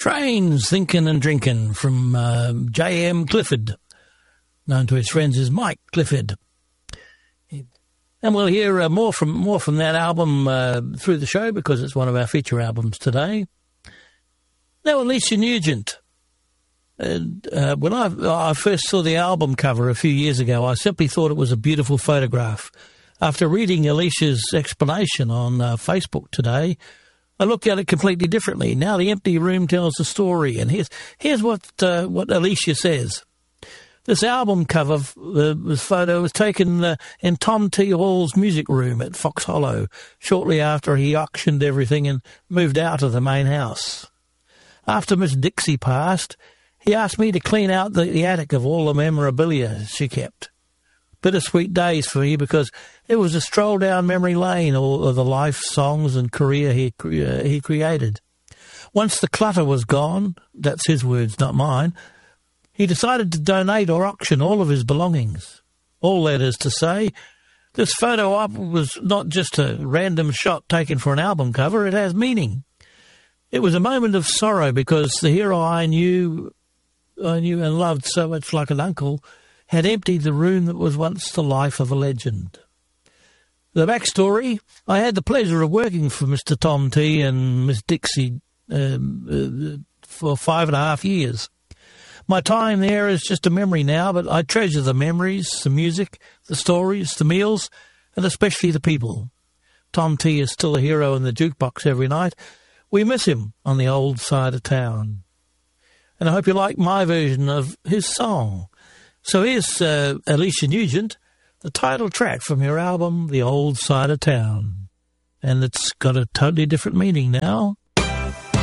Trains, Thinking and Drinking from J.M. Clifford, known to his friends as Mike Clifford. And we'll hear more from that album through the show because it's one of our feature albums today. Now, Alicia Nugent. When I first saw the album cover a few years ago, I simply thought it was a beautiful photograph. After reading Alicia's explanation on Facebook today, I looked at it completely differently. Now the empty room tells a story, and here's what Alicia says. This album cover, this photo was taken in Tom T. Hall's music room at Fox Hollow shortly after he auctioned everything and moved out of the main house. After Miss Dixie passed, he asked me to clean out the attic of all the memorabilia she kept. Bittersweet days for me because it was a stroll down memory lane of the life, songs and career he created. Once the clutter was gone, that's his words, not mine, he decided to donate or auction all of his belongings. All that is to say, this photo op was not just a random shot taken for an album cover, it has meaning. It was a moment of sorrow because the hero I knew and loved so much like an uncle had emptied the room that was once the life of a legend. The backstory, I had the pleasure of working for Mr. Tom T. and Miss Dixie for 5.5 years. My time there is just a memory now, but I treasure the memories, the music, the stories, the meals, and especially the people. Tom T. is still a hero in the jukebox every night. We miss him on the old side of town. And I hope you like my version of his song. So here's Alicia Nugent, the title track from her album, The Old Side of Town. And it's got a totally different meaning now.